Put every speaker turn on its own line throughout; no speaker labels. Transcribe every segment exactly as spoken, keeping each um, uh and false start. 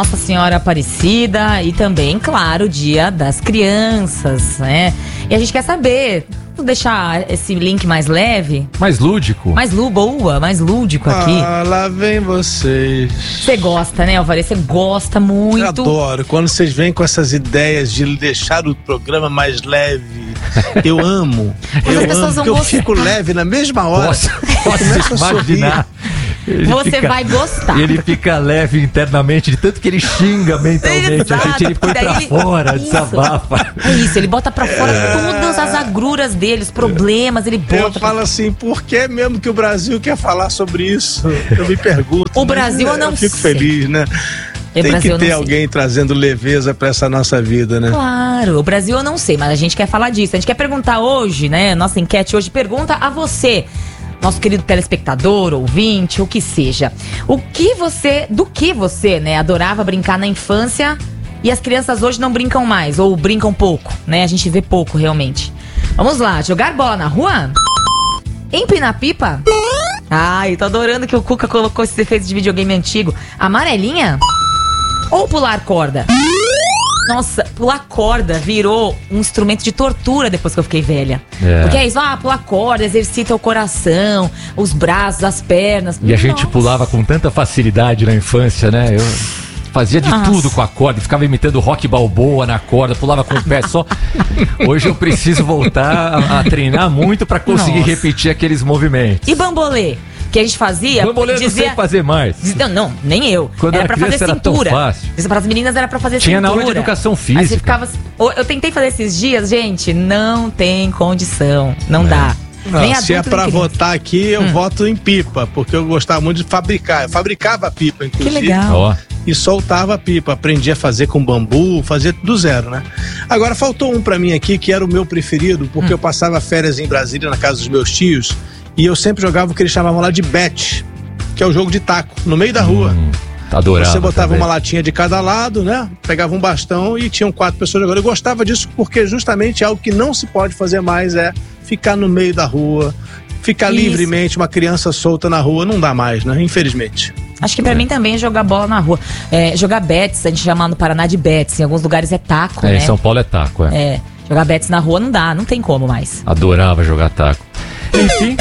Nossa Senhora Aparecida e também, claro, o Dia das Crianças, né? E a gente quer saber, vou deixar esse link mais leve.
Mais lúdico.
Mais lú, boa, mais lúdico aqui.
Ah, lá vem vocês.
Você gosta, né, Alvarez? Você gosta muito.
Eu adoro. Quando vocês vêm com essas ideias de deixar o programa mais leve, eu amo.
Mas
eu
as pessoas
amo,
vão
porque eu
gostar.
fico leve na mesma hora.
Posso,
Eu
posso
começo a
imaginar. Ele
Você
fica,
vai gostar.
Ele fica leve internamente, de tanto que ele xinga mentalmente.
Exato,
A gente, ele põe
daí
pra
ele-
fora,
Isso.
desabafa.
É isso, ele bota pra fora todas as agruras dele, os problemas, ele
Eu
bota. pra-
falo assim, por que mesmo que o Brasil quer falar sobre isso? Eu me pergunto.
O Brasil, eu não
fico
sei.
feliz, né?
É,
Tem
Brasil, eu
que
não
ter
sei.
alguém trazendo leveza pra essa nossa vida, né?
Claro, o Brasil eu não sei, mas a gente quer falar disso. A gente quer perguntar hoje, né? Nossa enquete hoje pergunta a você, nosso querido telespectador, ouvinte, o que seja. O que você, do que você, né, adorava brincar na infância e as crianças hoje não brincam mais, ou brincam pouco, né? A gente vê pouco realmente. Vamos lá, jogar bola na rua? Empinar pipa? Ai, tô adorando que o Cuca colocou esses efeitos de videogame antigo. Amarelinha? Ou pular corda? Nossa, pular corda virou um instrumento de tortura depois que eu fiquei velha.
É.
Porque é isso, ah, pular corda exercita o coração, os braços, as pernas.
E a gente
Nossa.
pulava com tanta facilidade na infância, né? Eu fazia de
Nossa.
tudo com a corda, ficava imitando Rock Balboa na corda, pulava com o pé só. Hoje eu preciso voltar a, a treinar muito pra conseguir
Nossa.
repetir aqueles movimentos.
E bambolê? Que a gente fazia.
Bambolê eu não sei fazer mais.
diz- Não, não, nem eu.
Quando
era
era
pra fazer
criança era tão
cintura.
fácil.
Para as meninas era pra fazer
Tinha
cintura.
na aula de educação
Aí você
física.
ficava. Eu tentei fazer esses dias, gente, não tem condição. Não dá.
Não,
Nem
se é
adulto,
pra
nem criança.
votar aqui, eu voto em pipa, porque eu gostava muito de fabricar. Eu fabricava pipa,
Que
inclusive.
legal.
Ó,
E soltava pipa. Aprendi a fazer com bambu, fazia do zero, né? Agora, faltou um pra mim aqui, que era o meu preferido, porque eu passava férias em Brasília, na casa dos meus tios, e eu sempre jogava o que eles chamavam lá de bet, que é o jogo de taco, no meio da rua.
hum, adorava.
Você botava
também.
uma latinha de cada lado, né? Pegava um bastão e tinham quatro pessoas jogando. Eu gostava disso porque justamente algo que não se pode fazer mais é ficar no meio da rua, ficar
Isso.
livremente, uma criança solta na rua, não dá mais, né? Infelizmente.
Acho que pra mim também é jogar bola na rua. É, jogar bets, a gente chama no Paraná de bets. Em alguns lugares é taco,
É,
né?
em São Paulo é taco, é.
É, jogar bets na rua não dá, não tem como mais.
Adorava jogar taco. Enfim,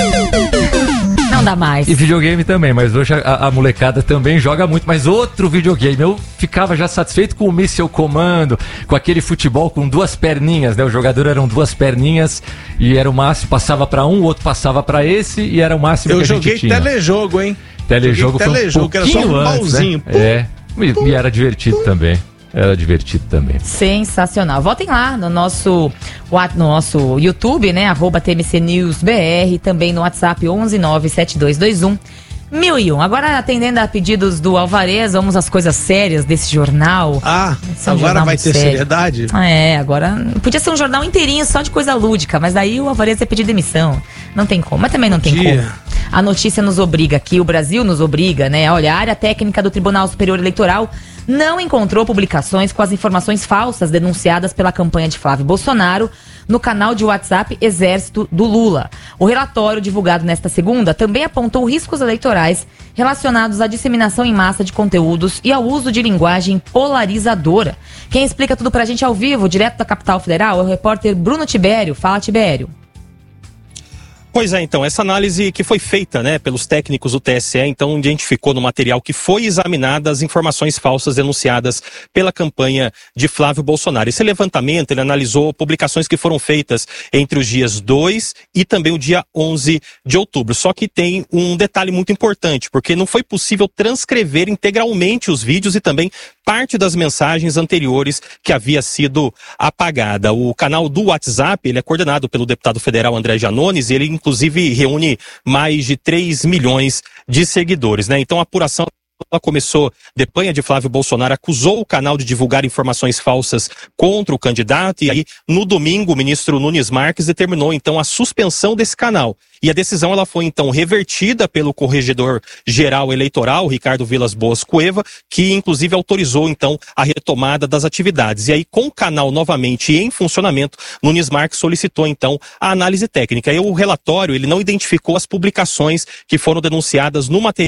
Não dá mais.
e videogame também, mas hoje a, a molecada também joga muito, mas outro videogame. Eu ficava já satisfeito com o Missile Commando, com aquele futebol com duas perninhas, né? O jogador eram duas perninhas e era o máximo, passava pra um, o outro passava pra esse e era o máximo
Eu
que a
joguei
gente tinha.
telejogo, hein?
Telejogo
Joguei
foi um
telejogo, que era só um
pouquinho antes,
pauzinho.
né? É, e, e era divertido também. Era divertido também.
Sensacional. Votem lá no nosso, what- no nosso YouTube, né? Arroba T M C News B R, também no WhatsApp onze nove sete dois dois um mil e um. Agora, atendendo a pedidos do Alvarez, vamos às coisas sérias desse jornal.
Ah,
Esse é um
agora
jornal
vai
muito
ter
sério.
seriedade?
Ah, é, agora podia ser um jornal inteirinho só de coisa lúdica, mas daí o Alvarez ia pedir demissão. Não tem como, mas também não tem
Podia.
como. A notícia nos obriga aqui, o Brasil nos obriga, né? Olha, a área técnica do Tribunal Superior Eleitoral não encontrou publicações com as informações falsas denunciadas pela campanha de Flávio Bolsonaro no canal de WhatsApp Exército do Lula. O relatório divulgado nesta segunda também apontou riscos eleitorais relacionados à disseminação em massa de conteúdos e ao uso de linguagem polarizadora. Quem explica tudo pra gente ao vivo, direto da capital federal, é o repórter Bruno Tibério. Fala, Tibério.
Pois é, então, essa análise que foi feita, né, pelos técnicos do T S E, então, identificou no material que foi examinada as informações falsas denunciadas pela campanha de Flávio Bolsonaro. Esse levantamento, ele analisou publicações que foram feitas entre os dias dois e também o dia onze de outubro. Só que tem um detalhe muito importante, porque não foi possível transcrever integralmente os vídeos e também parte das mensagens anteriores que havia sido apagada. O canal do WhatsApp, ele é coordenado pelo deputado federal André Janones e ele inclusive reúne mais de três milhões de seguidores, né? Então a apuração ela começou, depois de Flávio Bolsonaro acusou o canal de divulgar informações falsas contra o candidato e aí no domingo o ministro Nunes Marques determinou então a suspensão desse canal. E a decisão ela foi então revertida pelo corregedor geral eleitoral, Ricardo Vilas Boas Cueva, que inclusive autorizou então a retomada das atividades. E aí com o canal novamente em funcionamento, Nunes Marques solicitou então a análise técnica. E o relatório ele não identificou as publicações que foram denunciadas no material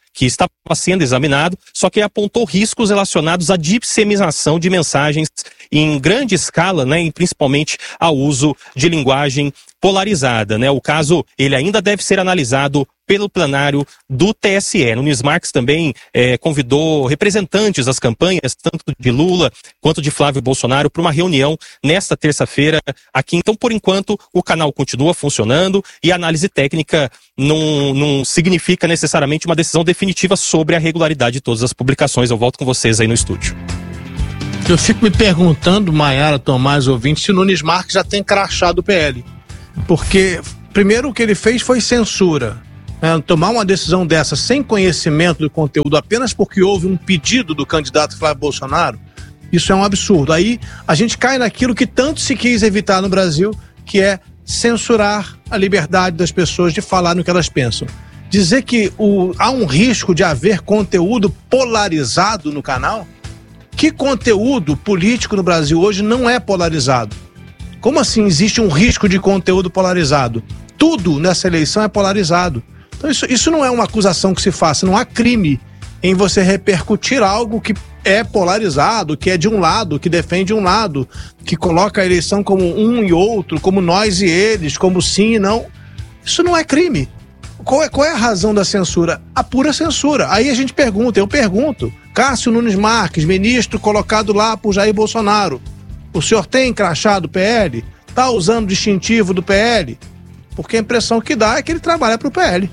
que estava sendo examinado, só que apontou riscos relacionados à disseminação de mensagens em grande escala, né, e principalmente ao uso de linguagem polarizada, né? O caso, ele ainda deve ser analisado pelo plenário do T S E. Nunes Marques também é, convidou representantes das campanhas, tanto de Lula quanto de Flávio Bolsonaro, para uma reunião nesta terça-feira aqui. Então, por enquanto, o canal continua funcionando e a análise técnica não, não significa necessariamente uma decisão definitiva sobre a regularidade de todas as publicações. Eu volto com vocês aí no estúdio.
Eu fico me perguntando, Maiara, Tomás, ouvinte, se o Nunes Marques já tem crachado o P L. Porque, primeiro, o que ele fez foi censura. É, tomar uma decisão dessa sem conhecimento do conteúdo apenas porque houve um pedido do candidato Flávio Bolsonaro, isso é um absurdo. Aí a gente cai naquilo que tanto se quis evitar no Brasil, que é censurar a liberdade das pessoas de falar no que elas pensam. Dizer que o, há um risco de haver conteúdo polarizado no canal? Que conteúdo político no Brasil hoje não é polarizado? Como assim existe um risco de conteúdo polarizado? Tudo nessa eleição é polarizado. Então isso, isso não é uma acusação que se faça, não há crime em você repercutir algo que é polarizado, que é de um lado, que defende um lado, que coloca a eleição como um e outro, como nós e eles, como sim e não. Isso não é crime. Qual é, qual é a razão da censura? A pura censura. Aí a gente pergunta, eu pergunto, Cássio Nunes Marques, ministro colocado lá por Jair Bolsonaro, o senhor tem crachá do P L? Está usando o distintivo do P L? Porque a impressão que dá é que ele trabalha para o P L.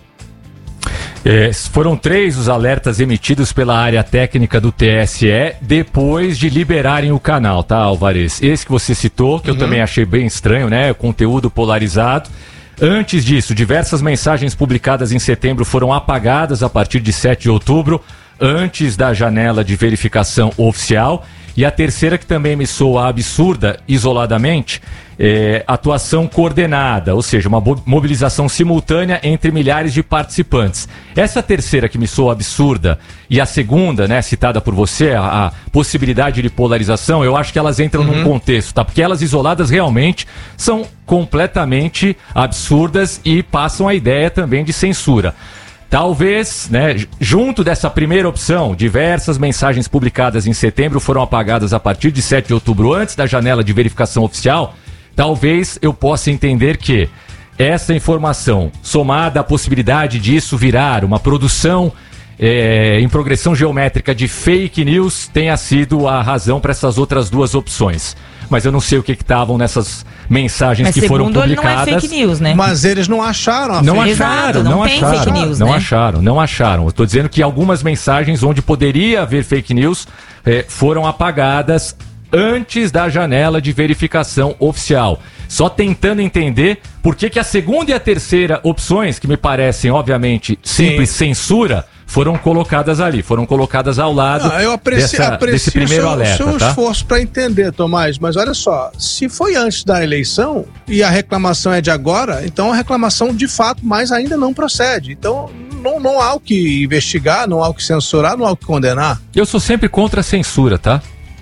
É, foram três os alertas emitidos pela área técnica do T S E depois de liberarem o canal, tá, Álvares? Esse que você citou, que uhum. eu também achei bem estranho, né? Conteúdo polarizado. Antes disso, diversas mensagens publicadas em setembro foram apagadas a partir de sete de outubro, antes da janela de verificação oficial. E a terceira, que também me soa absurda isoladamente, é atuação coordenada, ou seja, uma mobilização simultânea entre milhares de participantes. Essa terceira que me soa absurda e a segunda, né, citada por você, a, a possibilidade de polarização, eu acho que elas entram uhum. num contexto, tá? Porque elas isoladas realmente são completamente absurdas e passam a ideia também de censura. Talvez, né, junto dessa primeira opção, diversas mensagens publicadas em setembro foram apagadas a partir de sete de outubro, antes da janela de verificação oficial. Talvez eu possa entender que essa informação, somada à possibilidade disso virar uma produção é, em progressão geométrica de fake news, tenha sido a razão para essas outras duas opções. Mas eu não sei o que estavam nessas mensagens. Mas que foram publicadas.
Mas não é fake news, né?
Mas eles não acharam a
não
fake
acharam,
não,
não
tem
acharam,
fake news,
não
né?
acharam, não acharam. Eu estou dizendo que algumas mensagens onde poderia haver fake news eh, foram apagadas antes da janela de verificação oficial. Só tentando entender por que que a segunda e a terceira opções, que me parecem, obviamente, simples Sim. censura, foram colocadas ali, foram colocadas ao lado
Não, eu apreci,
dessa,
aprecio
desse primeiro
seu,
alerta.
seu
tá?
esforço para entender, Tomás, mas olha só, se foi antes da eleição e a reclamação é de agora, então a reclamação de fato mais ainda não procede. Então não, não há o que investigar, não há o que censurar, não há o que condenar.
Eu sou sempre contra a censura, tá?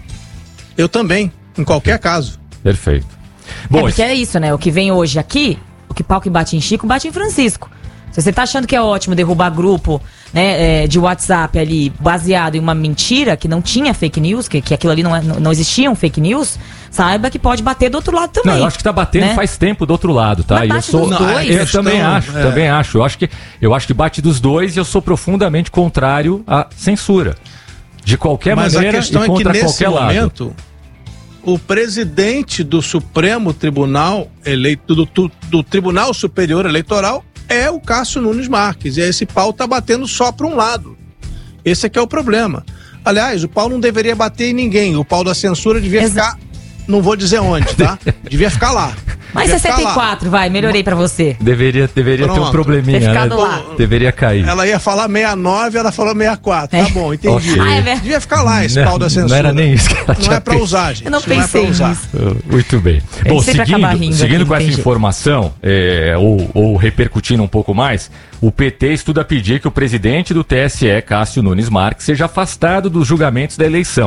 Eu também, em qualquer caso.
Perfeito. Bom,
é porque é isso, né? O que vem hoje aqui, o que pau que bate em Chico, bate em Francisco. Se você tá achando que é ótimo derrubar grupo, né, é, de WhatsApp ali, baseado em uma mentira, que não tinha fake news, que, que aquilo ali não, não existiam fake news, saiba que pode bater do outro lado também.
Não, eu acho que tá batendo, né? Faz tempo do outro lado, tá?
Mas bate
eu sou,
dos dois.
Eu
questão,
também acho,
é.
também acho. Eu acho que eu acho que bate dos dois e eu sou profundamente contrário à censura. De qualquer
Mas
maneira
a questão
e contra
é que nesse
qualquer
momento,
lado.
O presidente do Supremo Tribunal eleito do, do, do Tribunal Superior Eleitoral é o Cássio Nunes Marques, e esse pau tá batendo só para um lado. Esse é que é o problema. Aliás, o pau não deveria bater em ninguém, o pau da censura devia Exa- ficar, não vou dizer onde, tá? Devia ficar lá.
Mas
devia
sessenta e quatro, vai, melhorei pra você.
Deveria, deveria ter um probleminha,
ter
né?
ficado lá.
Deveria cair.
Ela ia falar sessenta e nove, ela falou sessenta e quatro,
É.
tá bom, entendi.
Ok.
Ah, é verdade.
Devia ficar lá esse
Não,
pau da censura.
não era nem isso que ela
Não
tinha
é pra
pensado.
usar, gente.
Eu não
é pra
pensei
usar.
nisso.
Muito bem.
A
Bom,
gente sempre acaba
seguindo,
rindo
seguindo
aqui,
com essa
não tem jeito.
informação, é, ou, ou repercutindo um pouco mais, o P T estuda pedir que o presidente do T S E, Cássio Nunes Marques, seja afastado dos julgamentos da eleição.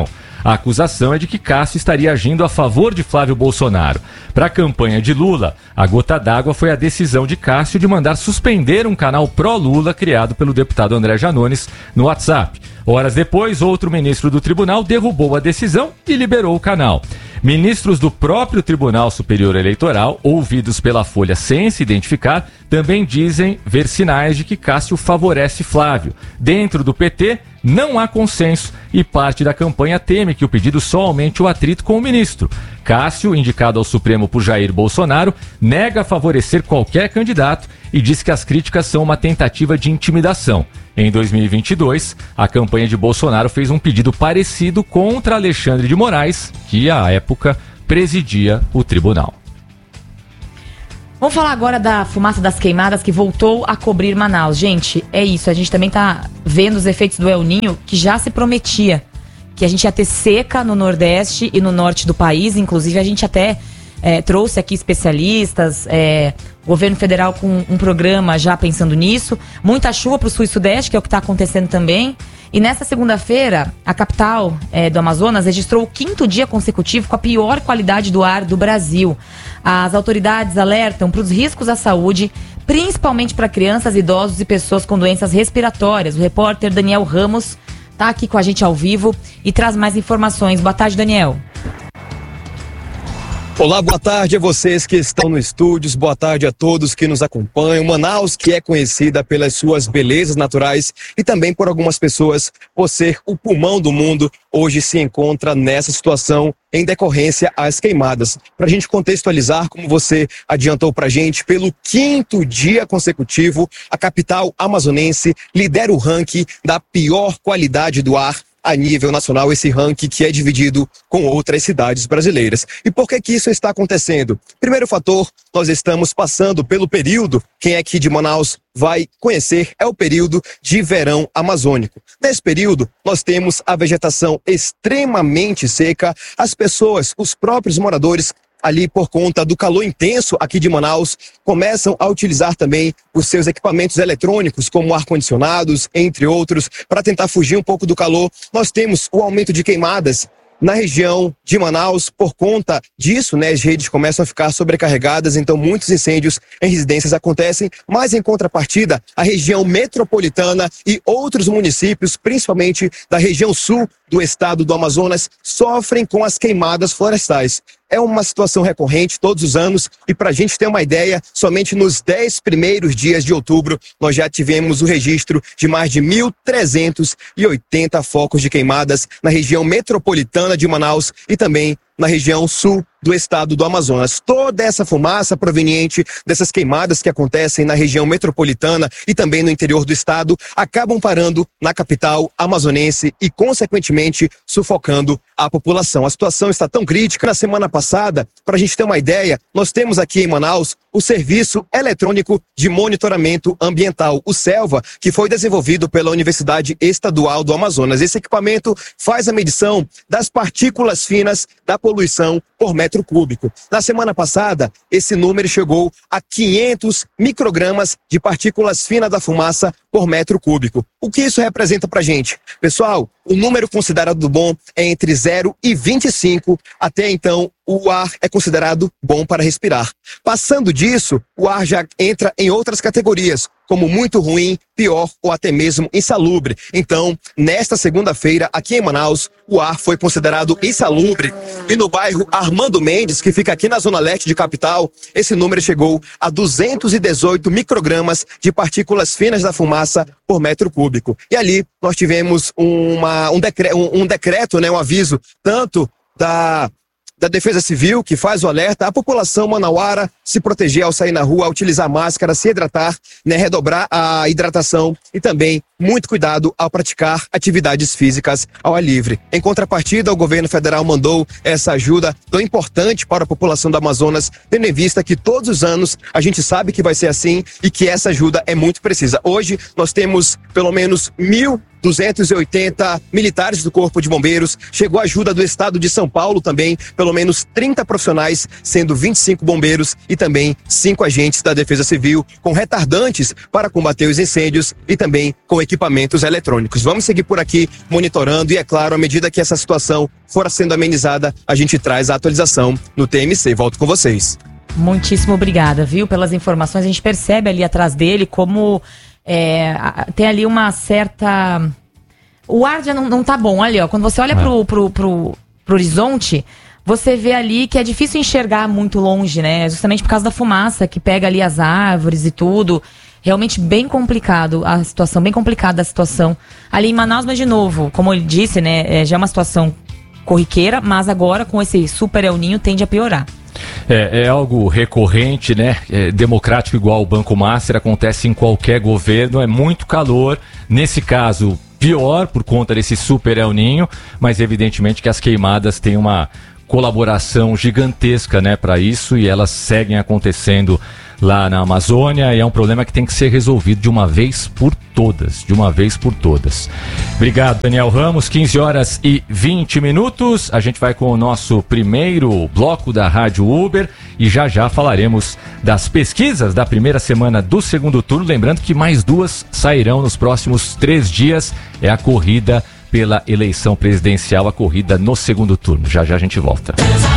A acusação é de que Cássio estaria agindo a favor de Flávio Bolsonaro. Para a campanha de Lula, a gota d'água foi a decisão de Cássio de mandar suspender um canal pró-Lula criado pelo deputado André Janones no WhatsApp. Horas depois, outro ministro do tribunal derrubou a decisão e liberou o canal. Ministros do próprio Tribunal Superior Eleitoral, ouvidos pela Folha sem se identificar, também dizem ver sinais de que Cássio favorece Flávio. Dentro do P T, não há consenso e parte da campanha teme que o pedido só aumente o atrito com o ministro. Cássio, indicado ao Supremo por Jair Bolsonaro, nega favorecer qualquer candidato e diz que as críticas são uma tentativa de intimidação. Em dois mil e vinte e dois, a campanha de Bolsonaro fez um pedido parecido contra Alexandre de Moraes, que, à época, presidia o tribunal.
Vamos falar agora da fumaça das queimadas que voltou a cobrir Manaus. Gente, é isso. A gente também tá vendo os efeitos do El Niño, que já se prometia que a gente ia ter seca no Nordeste e no Norte do país. Inclusive, a gente até é, trouxe aqui especialistas, é, o governo federal com um programa já pensando nisso. Muita chuva para o Sul e Sudeste, que é o que está acontecendo também. E nessa segunda-feira, a capital é, do Amazonas registrou o quinto dia consecutivo com a pior qualidade do ar do Brasil. As autoridades alertam para os riscos à saúde, principalmente para crianças, idosos e pessoas com doenças respiratórias. O repórter Daniel Ramos está aqui com a gente ao vivo e traz mais informações. Boa tarde, Daniel.
Olá, boa tarde a vocês que estão no estúdios, boa tarde a todos que nos acompanham. Manaus, que é conhecida pelas suas belezas naturais e também por algumas pessoas por ser o pulmão do mundo, hoje se encontra nessa situação em decorrência às queimadas. Para a gente contextualizar, como você adiantou para a gente, pelo quinto dia consecutivo, a capital amazonense lidera o ranking da pior qualidade do ar a nível nacional, esse ranking que é dividido com outras cidades brasileiras. E por que que isso está acontecendo? Primeiro fator, nós estamos passando pelo período, quem é aqui de Manaus vai conhecer, é o período de verão amazônico. Nesse período, nós temos a vegetação extremamente seca, as pessoas, os próprios moradores, ali por conta do calor intenso aqui de Manaus, começam a utilizar também os seus equipamentos eletrônicos, como ar-condicionados, entre outros, para tentar fugir um pouco do calor. Nós temos o aumento de queimadas na região de Manaus. Por conta disso, né, as redes começam a ficar sobrecarregadas, então muitos incêndios em residências acontecem, mas em contrapartida, a região metropolitana e outros municípios, principalmente da região sul do estado do Amazonas, sofrem com as queimadas florestais. É uma situação recorrente todos os anos e, para a gente ter uma ideia, somente nos dez primeiros dias de outubro nós já tivemos o registro de mais de mil trezentos e oitenta focos de queimadas na região metropolitana de Manaus e também na região sul do estado do Amazonas. Toda essa fumaça proveniente dessas queimadas que acontecem na região metropolitana e também no interior do estado acabam parando na capital amazonense e, consequentemente, sufocando a população. A situação está tão crítica. Na semana passada, para a gente ter uma ideia, nós temos aqui em Manaus o Serviço Eletrônico de Monitoramento Ambiental, o SELVA, que foi desenvolvido pela Universidade Estadual do Amazonas. Esse equipamento faz a medição das partículas finas da poluição por metro cúbico. Na semana passada, esse número chegou a quinhentos microgramas de partículas finas da fumaça por metro cúbico. O que isso representa pra gente? Pessoal, o número considerado bom é entre zero e vinte e cinco. Até então, o ar é considerado bom para respirar. Passando disso, o ar já entra em outras categorias, como muito ruim, pior ou até mesmo insalubre. Então, nesta segunda-feira, aqui em Manaus, o ar foi considerado insalubre. E no bairro Armando Mendes, que fica aqui na zona leste de capital, esse número chegou a duzentos e dezoito microgramas de partículas finas da fumaça por metro cúbico. E ali nós tivemos uma, um, decre, um, um decreto, né, um aviso, tanto da... da Defesa Civil, que faz o alerta à população manauara se proteger ao sair na rua, utilizar máscara, se hidratar, né, redobrar a hidratação e também muito cuidado ao praticar atividades físicas ao ar livre. Em contrapartida, o governo federal mandou essa ajuda tão importante para a população do Amazonas, tendo em vista que todos os anos a gente sabe que vai ser assim e que essa ajuda é muito precisa. Hoje nós temos pelo menos mil duzentos e oitenta militares do Corpo de Bombeiros, chegou a ajuda do estado de São Paulo também, pelo menos trinta profissionais, sendo vinte e cinco bombeiros e também cinco agentes da Defesa Civil, com retardantes para combater os incêndios e também com equipamentos eletrônicos. Vamos seguir por aqui monitorando e, é claro, à medida que essa situação for sendo amenizada, a gente traz a atualização no T M C. Volto com vocês.
Muitíssimo obrigada, viu, pelas informações. A gente percebe ali atrás dele como é, tem ali uma certa... O ar já não, não tá bom ali, ó. Quando você olha é. pro, pro, pro, pro horizonte, você vê ali que é difícil enxergar muito longe, né? Justamente por causa da fumaça que pega ali as árvores e tudo. Realmente bem complicado a situação, bem complicada a situação ali em Manaus, mas de novo, como ele disse, né, é, já é uma situação corriqueira, mas agora com esse super El Ninho tende a piorar.
É, é algo recorrente, né? É democrático igual o Banco Master, acontece em qualquer governo, é muito calor, nesse caso pior por conta desse super El Ninho, mas evidentemente que as queimadas têm uma colaboração gigantesca, né, para isso, e elas seguem acontecendo lá na Amazônia, e é um problema que tem que ser resolvido de uma vez por todas, de uma vez por todas. Obrigado, Daniel Ramos, quinze horas e vinte minutos, a gente vai com o nosso primeiro bloco da Rádio Uber, e já já falaremos das pesquisas da primeira semana do segundo turno, lembrando que mais duas sairão nos próximos três dias, é a corrida pela eleição presidencial, a corrida no segundo turno. Já já a gente volta.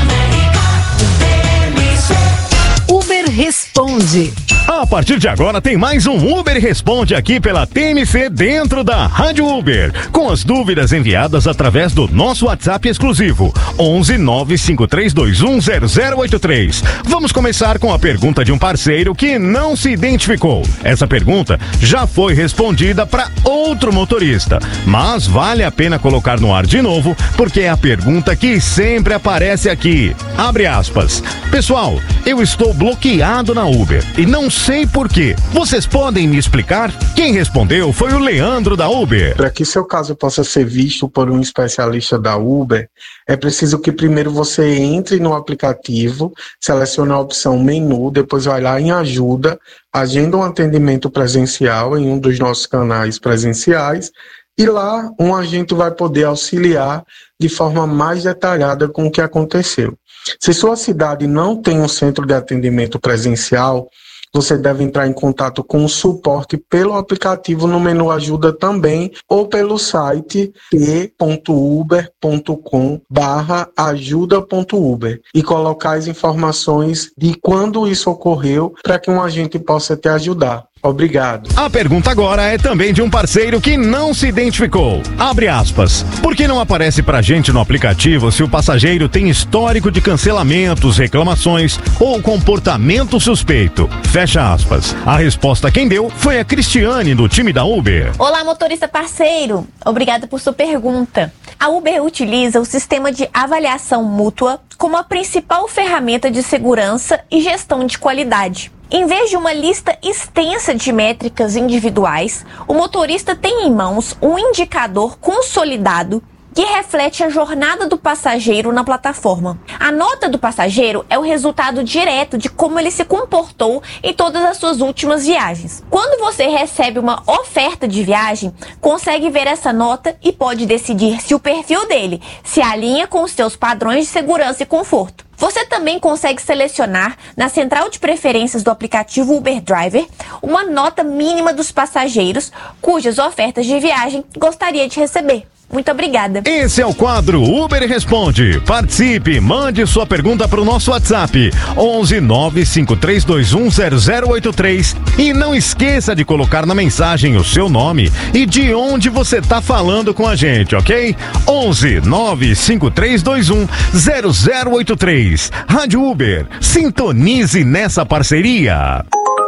Uber Responde.
A partir de agora tem mais um Uber Responde aqui pela T M C dentro da Rádio Uber, com as dúvidas enviadas através do nosso WhatsApp exclusivo onze nove cinco três dois um zero zero oito três. Vamos começar com a pergunta de um parceiro que não se identificou. Essa pergunta já foi respondida para outro motorista, mas vale a pena colocar no ar de novo, porque é a pergunta que sempre aparece aqui. Abre aspas. Pessoal, eu estou bloqueado na Uber e não sei por quê. Vocês podem me explicar? Quem respondeu foi o Leandro da Uber.
Para que seu caso possa ser visto por um especialista da Uber, é preciso que primeiro você entre no aplicativo, selecione a opção menu, depois vai lá em ajuda, agenda um atendimento presencial em um dos nossos canais presenciais, e lá um agente vai poder auxiliar de forma mais detalhada com o que aconteceu. Se sua cidade não tem um centro de atendimento presencial, você deve entrar em contato com o suporte pelo aplicativo no menu ajuda também, ou pelo site t ponto uber ponto com barra ajuda ponto uber e colocar as informações de quando isso ocorreu para que um agente possa te ajudar. Obrigado.
A pergunta agora é também de um parceiro que não se identificou. Abre aspas. Por que não aparece pra gente no aplicativo se o passageiro tem histórico de cancelamentos, reclamações ou comportamento suspeito? Fecha aspas. A resposta quem deu foi a Cristiane, do time da Uber.
Olá, motorista parceiro. Obrigada por sua pergunta. A Uber utiliza o sistema de avaliação mútua como a principal ferramenta de segurança e gestão de qualidade. Em vez de uma lista extensa de métricas individuais, o motorista tem em mãos um indicador consolidado que reflete a jornada do passageiro na plataforma. A nota do passageiro é o resultado direto de como ele se comportou em todas as suas últimas viagens. Quando você recebe uma oferta de viagem, consegue ver essa nota e pode decidir se o perfil dele se alinha com os seus padrões de segurança e conforto. Você também consegue selecionar na central de preferências do aplicativo Uber Driver uma nota mínima dos passageiros cujas ofertas de viagem gostaria de receber. Muito obrigada.
Esse é o quadro Uber Responde. Participe, mande sua pergunta para o nosso WhatsApp onze nove cinco três dois um zero zero oito três e não esqueça de colocar na mensagem o seu nome e de onde você está falando com a gente, ok? onze nove cinco três dois um zero zero oito três. Rádio Uber, sintonize nessa parceria.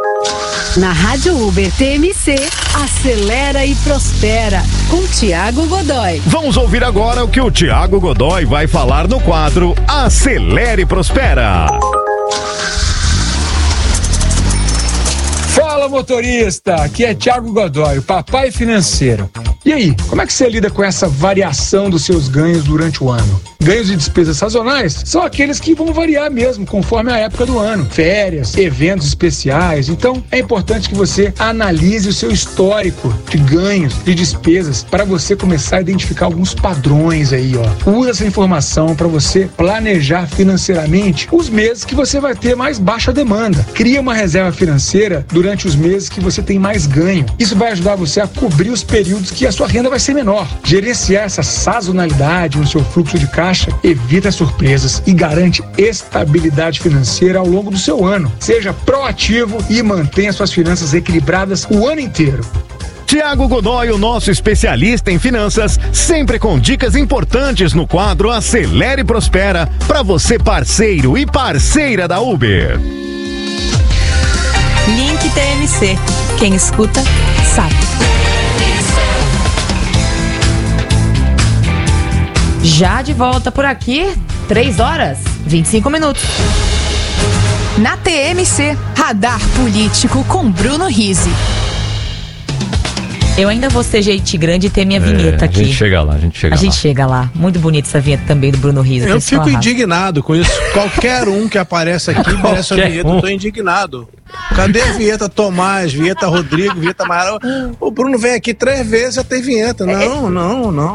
Na Rádio Uber T M C, acelera e prospera, com Tiago Godoy.
Vamos ouvir agora o que o Tiago Godoy vai falar no quadro Acelera e Prospera.
Fala, motorista, aqui é Tiago Godoy, o papai financeiro. E aí, como é que você lida com essa variação dos seus ganhos durante o ano? Ganhos e despesas sazonais são aqueles que vão variar mesmo conforme a época do ano. Férias, eventos especiais. Então, é importante que você analise o seu histórico de ganhos, de despesas, para você começar a identificar alguns padrões aí, ó. Usa essa informação para você planejar financeiramente os meses que você vai ter mais baixa demanda. Cria uma reserva financeira durante os meses que você tem mais ganho. Isso vai ajudar você a cobrir os períodos que a sua renda vai ser menor. Gerenciar essa sazonalidade no seu fluxo de caixa evita surpresas e garante estabilidade financeira ao longo do seu ano. Seja proativo e mantenha suas finanças equilibradas o ano inteiro.
Tiago Godoy, o nosso especialista em finanças, sempre com dicas importantes no quadro Acelera e Prospera, para você parceiro e parceira da Uber.
Link T M C. Quem escuta, sabe. Já de volta por aqui, três horas, vinte e cinco minutos.
Na T M C, Radar Político com Bruno Rizzi.
Eu ainda vou ser gente grande e ter minha vinheta
é,
aqui.
A gente chega lá, a gente chega
a
lá.
A gente chega lá. Muito bonita essa vinheta também do Bruno Rizzi.
Eu fico indignado com isso. Qualquer um que aparece aqui merece a vinheta. Um. Eu tô indignado. Cadê a vinheta Tomás, vinheta Rodrigo, vinheta Amaral? O Bruno vem aqui três vezes e já tem vinheta. Não, não, não.